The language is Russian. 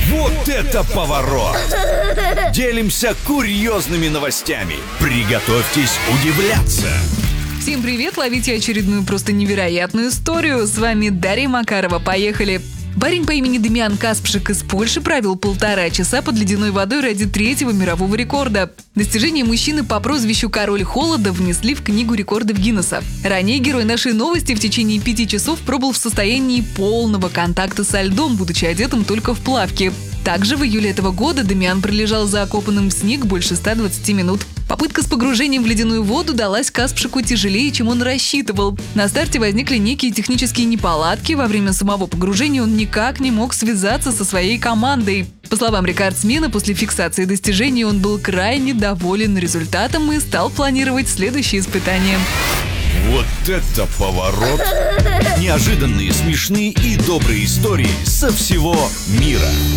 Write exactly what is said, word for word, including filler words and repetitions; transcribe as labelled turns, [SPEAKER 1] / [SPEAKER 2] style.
[SPEAKER 1] Вот это поворот! Делимся курьезными новостями. Приготовьтесь удивляться.
[SPEAKER 2] Всем привет! Ловите очередную просто невероятную историю. С вами Дарья Макарова. Поехали! Парень по имени Демиан Каспшик из Польши провел полтора часа под ледяной водой ради третьего мирового рекорда. Достижение мужчины по прозвищу «Король холода» внесли в книгу рекордов Гиннесса. Ранее герой нашей новости в течение пяти часов пробыл в состоянии полного контакта со льдом, будучи одетым только в плавки. Также в июле этого года Демиан пролежал закопанным в снег больше ста двадцати минут. Попытка с погружением в ледяную воду далась Каспшику тяжелее, чем он рассчитывал. На старте возникли некие технические неполадки. Во время самого погружения он никак не мог связаться со своей командой. По словам рекордсмена, после фиксации достижений он был крайне доволен результатом и стал планировать следующие испытания.
[SPEAKER 1] Вот это поворот! Неожиданные, смешные и добрые истории со всего мира.